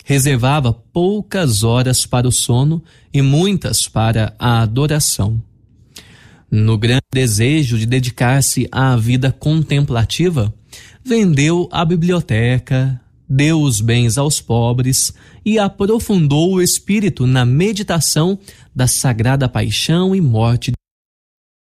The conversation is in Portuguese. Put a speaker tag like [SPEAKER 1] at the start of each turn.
[SPEAKER 1] Reservava poucas horas para o sono e muitas para a adoração. No grande desejo de dedicar-se à vida contemplativa, vendeu a biblioteca, deu os bens aos pobres e aprofundou o espírito na meditação da sagrada paixão e morte